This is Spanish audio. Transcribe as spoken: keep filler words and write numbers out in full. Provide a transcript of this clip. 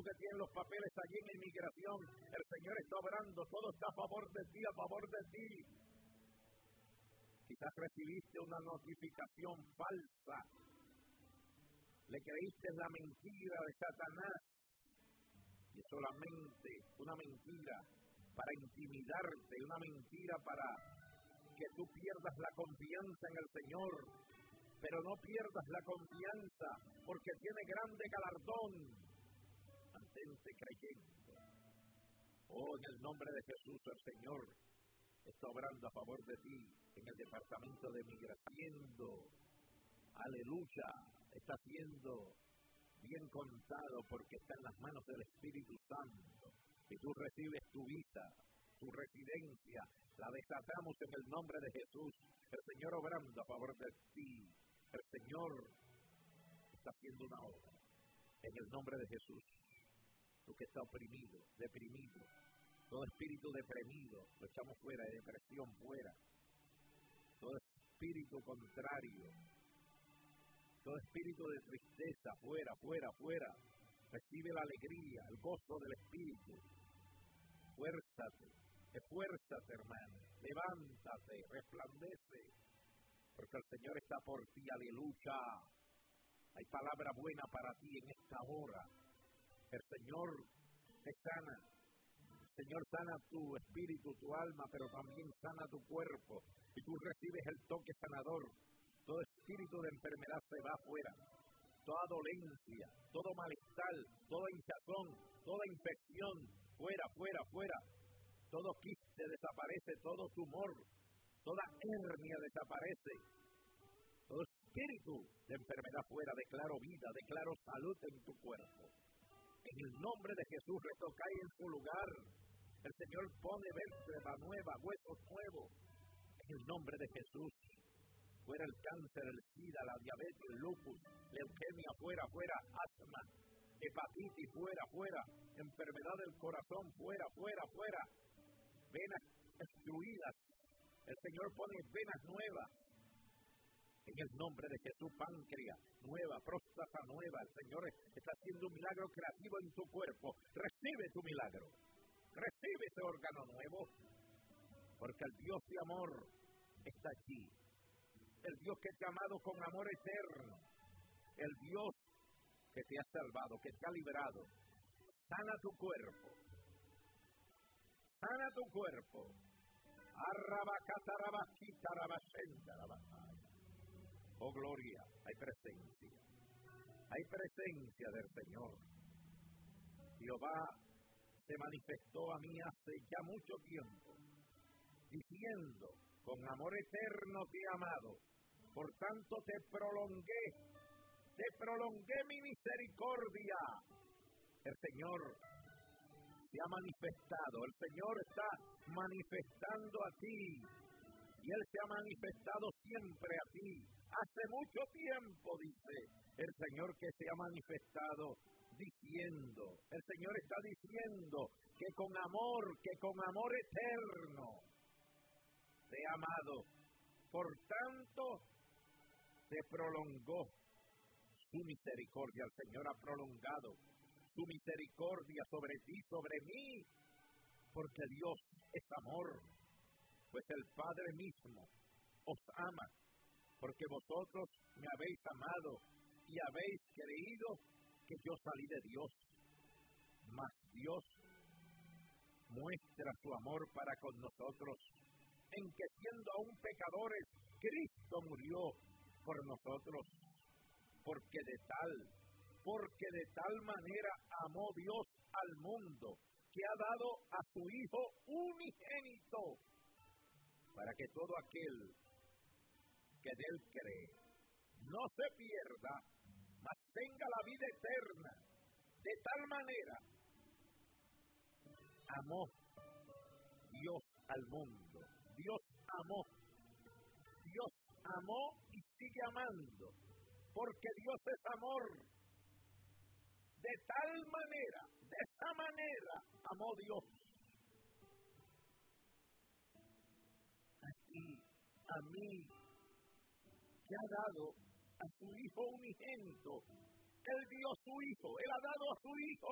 que tienes los papeles allí en inmigración, el Señor está obrando, todo está a favor de ti, a favor de ti. Quizás recibiste una notificación falsa, le creíste la mentira de Satanás, y solamente una mentira para intimidarte, una mentira para que tú pierdas la confianza en el Señor. Pero no pierdas la confianza, porque tiene grande galardón. Mantente creyendo. Oh, en el nombre de Jesús, el Señor está obrando a favor de ti en el departamento de migración. Aleluya, está siendo bien contado porque está en las manos del Espíritu Santo. Y tú recibes tu visa, tu residencia, la desatamos en el nombre de Jesús. El Señor obrando a favor de ti. El Señor está haciendo una obra en el nombre de Jesús. Tú que está oprimido, deprimido, todo espíritu deprimido, lo echamos fuera, de depresión fuera. Todo espíritu contrario, todo espíritu de tristeza fuera, fuera, fuera. Recibe la alegría, el gozo del Espíritu. Fuérzate, esfuérzate, hermano, levántate, resplandece. Porque el Señor está por ti, aleluya. Hay palabra buena para ti en esta hora. El Señor te sana. El Señor sana tu espíritu, tu alma, pero también sana tu cuerpo. Y tú recibes el toque sanador. Todo espíritu de enfermedad se va afuera. Toda dolencia, todo malestar, toda hinchazón, toda infección, fuera, fuera, fuera. Todo quiste desaparece, todo tumor. Toda hernia desaparece. Todo espíritu de enfermedad fuera. Declaro vida, declaro salud en tu cuerpo. En el nombre de Jesús, retocáis en su lugar. El Señor pone vértebra nueva, huesos nuevos. En el nombre de Jesús. Fuera el cáncer, el sida, la diabetes, el lupus, leucemia, fuera, fuera, asma, hepatitis, fuera, fuera. Enfermedad del corazón, fuera, fuera, fuera. Venas destruidas. El Señor pone venas nuevas. En el nombre de Jesús, páncreas nueva, próstata nueva. El Señor está haciendo un milagro creativo en tu cuerpo. Recibe tu milagro. Recibe ese órgano nuevo. Porque el Dios de amor está allí. El Dios que te ha amado con amor eterno. El Dios que te ha salvado, que te ha librado. Sana tu cuerpo. Sana tu cuerpo. Oh, gloria, hay presencia. Hay presencia del Señor. Jehová se manifestó a mí hace ya mucho tiempo, diciendo, con amor eterno te he amado, por tanto te prolongué, te prolongué mi misericordia. El Señor se ha manifestado, el Señor está manifestando a ti, y Él se ha manifestado siempre a ti. Hace mucho tiempo, dice el Señor, que se ha manifestado diciendo, el Señor está diciendo que con amor, que con amor eterno te he amado. Por tanto, te prolongó su misericordia. El Señor ha prolongado su misericordia sobre ti, sobre mí, porque Dios es amor. Pues el Padre mismo os ama, porque vosotros me habéis amado y habéis creído que yo salí de Dios. Mas Dios muestra su amor para con nosotros, en que siendo aún pecadores, Cristo murió por nosotros. Porque de tal, porque de tal manera amó Dios al mundo, que ha dado a su Hijo unigénito, para que todo aquel que de Él cree no se pierda, mas tenga la vida eterna. De tal manera amó Dios al mundo. Dios amó. Dios amó y sigue amando, porque Dios es amor. De tal manera, de esa manera amó Dios. A ti, a mí, que ha dado a su Hijo unigénito. Él dio a su Hijo, Él ha dado a su Hijo.